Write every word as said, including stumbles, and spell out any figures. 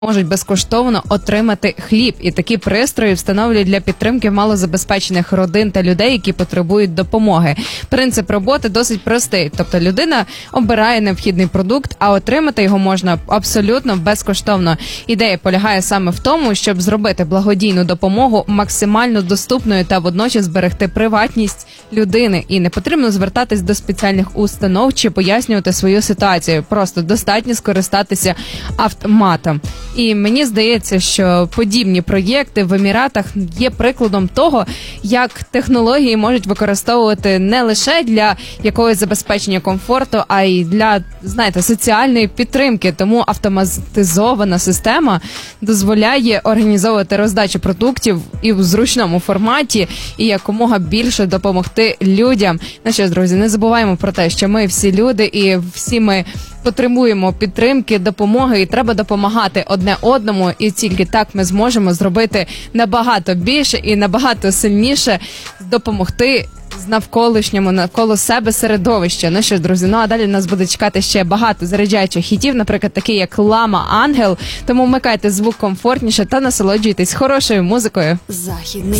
можуть безкоштовно отримати хліб. І такі пристрої встановлюють для підтримки малозабезпечених родин та людей, які потребують допомоги. Принцип роботи досить простий. Тобто людина обирає необхідний продукт, а отримати його можна абсолютно безкоштовно. Ідея полягає саме в тому, щоб зробити благодійну допомогу максимально доступною та водночас зберегти приватність людини. І не потрібно звертатись до спеціальних установ чи пояснювати свою ситуацію. Просто достатньо скористатися автоматом. І мені здається, що подібні проєкти в Еміратах є прикладом того, як технології можуть використовувати не лише для якогось забезпечення комфорту, а й для, знаєте, соціальної підтримки. Тому автоматизована система дозволяє організовувати роздачу продуктів і в зручному форматі, і якомога більше допомогти людям. Ну що ж, друзі, не забуваємо про те, що ми всі люди і всі ми потребуємо підтримки, допомоги, і треба допомагати одне одному, і тільки так ми зможемо зробити набагато більше і набагато сильніше допомогти з навколишньому, навколо себе середовища. Ну що ж, друзі, ну а далі нас буде чекати ще багато заряджаючих хітів, наприклад, такий як «Лама Ангел», тому вмикайте звук комфортніше та насолоджуйтесь хорошою музикою. Західний